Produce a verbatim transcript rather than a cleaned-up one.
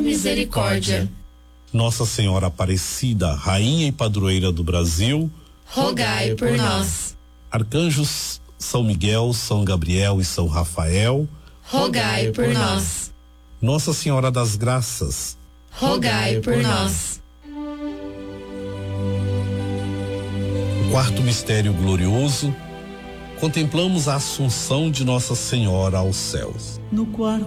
misericórdia. Nossa Senhora Aparecida, Rainha e Padroeira do Brasil, rogai por nós. Arcanjos São Miguel, São Gabriel e São Rafael, rogai por nós. Nossa Senhora das Graças, rogai por nós. O quarto mistério glorioso, contemplamos a assunção de Nossa Senhora aos céus. No quarto